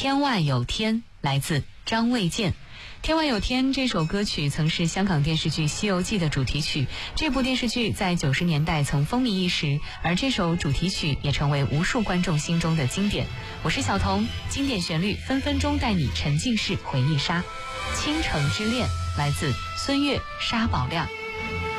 天外有天来自张卫健。天外有天这首歌曲曾是香港电视剧《西游记》的主题曲，这部电视剧在90年代曾风靡一时，而这首主题曲也成为无数观众心中的经典。我是小童，经典旋律分分钟带你沉浸式回忆杀。倾城之恋来自孙悦、沙宝亮。